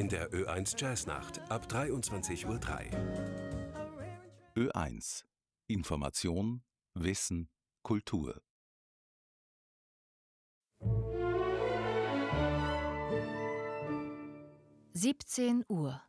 in der Ö1 Jazznacht ab 23:03 Uhr. Ö1 Information, Wissen, Kultur. Uhr.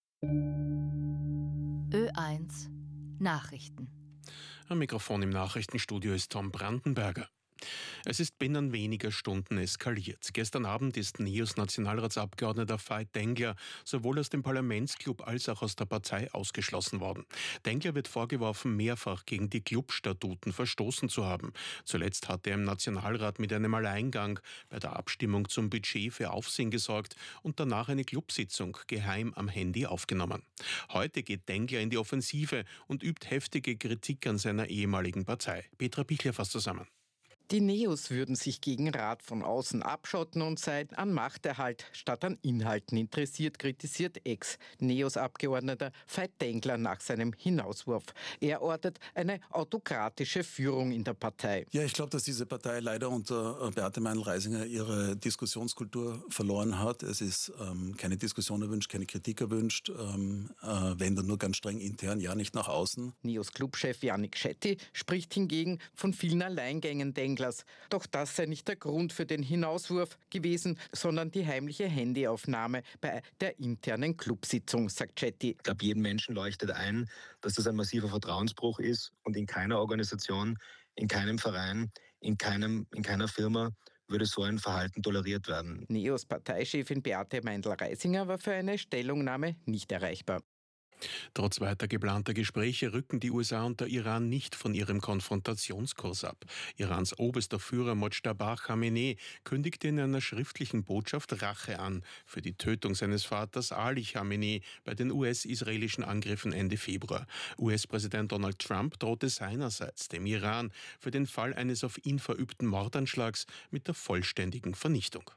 Ö1 Nachrichten. Am Mikrofon im Nachrichtenstudio ist Tom Brandenberger. Es ist binnen weniger Stunden eskaliert. Gestern Abend ist NEOS-Nationalratsabgeordneter Veit Dengler sowohl aus dem Parlamentsclub als auch aus der Partei ausgeschlossen worden. Dengler wird vorgeworfen, mehrfach gegen die Clubstatuten verstoßen zu haben. Zuletzt hatte er im Nationalrat mit einem Alleingang bei der Abstimmung zum Budget für Aufsehen gesorgt und danach eine Clubsitzung geheim am Handy aufgenommen. Heute geht Dengler in die Offensive und übt heftige Kritik an seiner ehemaligen Partei. Petra Pichler fasst zusammen. Die NEOS würden sich gegen Rat von außen abschotten und seien an Machterhalt statt an Inhalten interessiert, kritisiert Ex-NEOS-Abgeordneter Veit Dengler nach seinem Hinauswurf. Er ortet eine autokratische Führung in der Partei. Ja, ich glaube, dass diese Partei leider unter Beate Meindl-Reisinger ihre Diskussionskultur verloren hat. Es ist keine Diskussion erwünscht, keine Kritik erwünscht, wenn dann nur ganz streng intern, ja nicht nach außen. NEOS-Clubchef Jannik Shetty spricht hingegen von vielen Alleingängen Denglers. Doch das sei nicht der Grund für den Hinauswurf gewesen, sondern die heimliche Handyaufnahme bei der internen Clubsitzung, sagt Shetty. Ich glaube, jedem Menschen leuchtet ein, dass das ein massiver Vertrauensbruch ist und in keiner Organisation, in keinem Verein, in keiner Firma würde so ein Verhalten toleriert werden. NEOS-Parteichefin Beate Meindl-Reisinger war für eine Stellungnahme nicht erreichbar. Trotz weiter geplanter Gespräche rücken die USA und der Iran nicht von ihrem Konfrontationskurs ab. Irans oberster Führer Mojtaba Khamenei kündigte in einer schriftlichen Botschaft Rache an für die Tötung seines Vaters Ali Khamenei bei den US-israelischen Angriffen Ende Februar. US-Präsident Donald Trump drohte seinerseits dem Iran für den Fall eines auf ihn verübten Mordanschlags mit der vollständigen Vernichtung.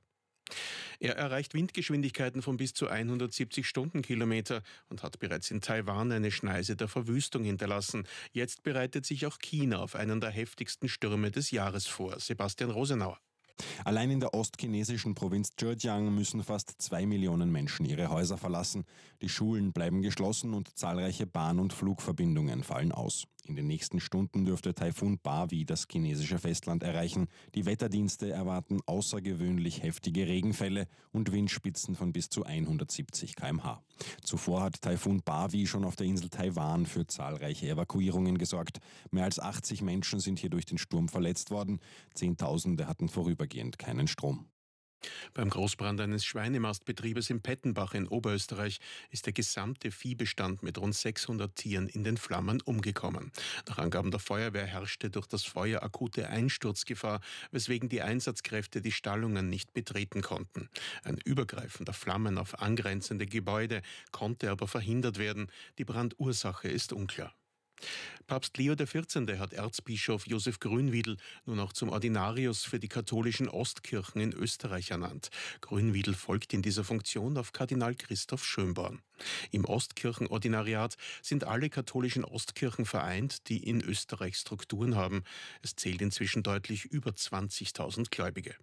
Er erreicht Windgeschwindigkeiten von bis zu 170 Stundenkilometer und hat bereits in Taiwan eine Schneise der Verwüstung hinterlassen. Jetzt bereitet sich auch China auf einen der heftigsten Stürme des Jahres vor. Sebastian Rosenauer. Allein in der ostchinesischen Provinz Zhejiang müssen fast 2 Millionen Menschen ihre Häuser verlassen. Die Schulen bleiben geschlossen und zahlreiche Bahn- und Flugverbindungen fallen aus. In den nächsten Stunden dürfte Taifun Bawi das chinesische Festland erreichen. Die Wetterdienste erwarten außergewöhnlich heftige Regenfälle und Windspitzen von bis zu 170 km/h. Zuvor hat Taifun Bawi schon auf der Insel Taiwan für zahlreiche Evakuierungen gesorgt. Mehr als 80 Menschen sind hier durch den Sturm verletzt worden. Zehntausende hatten vorübergehend keinen Strom. Beim Großbrand eines Schweinemastbetriebes in Pettenbach in Oberösterreich ist der gesamte Viehbestand mit rund 600 Tieren in den Flammen umgekommen. Nach Angaben der Feuerwehr herrschte durch das Feuer akute Einsturzgefahr, weswegen die Einsatzkräfte die Stallungen nicht betreten konnten. Ein Übergreifen der Flammen auf angrenzende Gebäude konnte aber verhindert werden. Die Brandursache ist unklar. Papst Leo XIV. Hat Erzbischof Josef Grünwiedl nun auch zum Ordinarius für die katholischen Ostkirchen in Österreich ernannt. Grünwiedl folgt in dieser Funktion auf Kardinal Christoph Schönborn. Im Ostkirchenordinariat sind alle katholischen Ostkirchen vereint, die in Österreich Strukturen haben. Es zählt inzwischen deutlich über 20.000 Gläubige.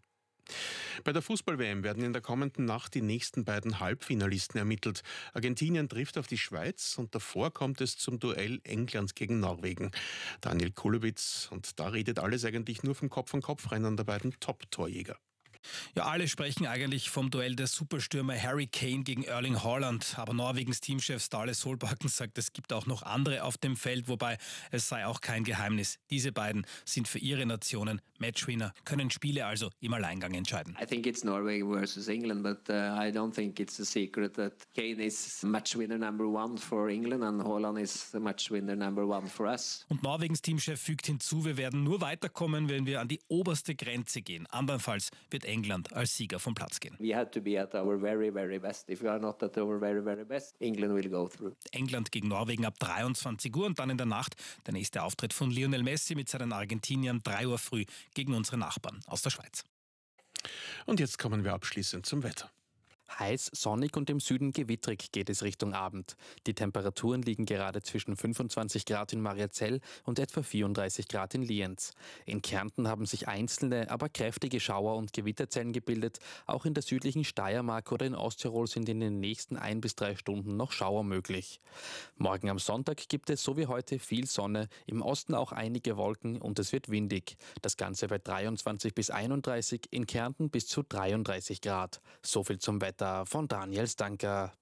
Bei der Fußball-WM werden in der kommenden Nacht die nächsten beiden Halbfinalisten ermittelt. Argentinien trifft auf die Schweiz und davor kommt es zum Duell England gegen Norwegen. Daniel Kulowitz, und da redet alles eigentlich nur vom Kopf-an-Kopf-Rennen der beiden Top-Torjäger. Ja, alle sprechen eigentlich vom Duell der Superstürmer Harry Kane gegen Erling Haaland. Aber Norwegens Teamchef Ståle Solbakken sagt, es gibt auch noch andere auf dem Feld, wobei es sei auch kein Geheimnis. Diese beiden sind für ihre Nationen Matchwinner, können Spiele also im Alleingang entscheiden. I think it's Norway versus England, but I don't think it's a secret that Kane is Matchwinner number one for England and Haaland is the Matchwinner number one for us. Und Norwegens Teamchef fügt hinzu, wir werden nur weiterkommen, wenn wir an die oberste Grenze gehen. Andernfalls wird England als Sieger vom Platz gehen. We have to be at our very, very best. If we are not at our very, very best, England will go through. England gegen Norwegen ab 23 Uhr und dann in der Nacht der nächste Auftritt von Lionel Messi mit seinen Argentiniern 3 Uhr früh gegen unsere Nachbarn aus der Schweiz. Und jetzt kommen wir abschließend zum Wetter. heiß, sonnig und im Süden gewittrig geht es Richtung Abend. Die Temperaturen liegen gerade zwischen 25 Grad in Mariazell und etwa 34 Grad in Lienz. In Kärnten haben sich einzelne, aber kräftige Schauer- und Gewitterzellen gebildet. Auch in der südlichen Steiermark oder in Osttirol sind in den nächsten 1 bis 3 Stunden noch Schauer möglich. Morgen am Sonntag gibt es so wie heute viel Sonne, im Osten auch einige Wolken und es wird windig. Das Ganze bei 23 bis 31, in Kärnten bis zu 33 Grad. So viel zum Wetter von Daniel Stanker.